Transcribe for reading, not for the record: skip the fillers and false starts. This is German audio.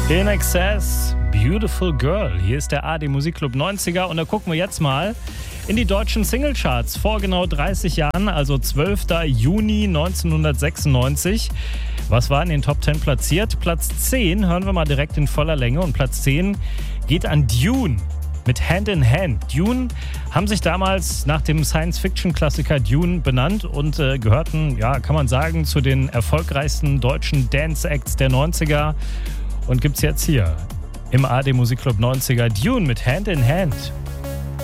In Excess, Beautiful Girl. Hier ist der AD Musikclub 90er und da gucken wir jetzt mal in die deutschen Singlecharts vor genau 30 Jahren, also 12. Juni 1996. Was war in den Top 10 platziert? Platz 10 hören wir mal direkt in voller Länge und Platz 10 geht an Dune mit Hand in Hand. Dune haben sich damals nach dem Science-Fiction-Klassiker Dune benannt und gehörten, ja, kann man sagen, zu den erfolgreichsten deutschen Dance-Acts der 90er. Und gibt's jetzt hier im AD Musikclub 90er Dune mit Hand in Hand.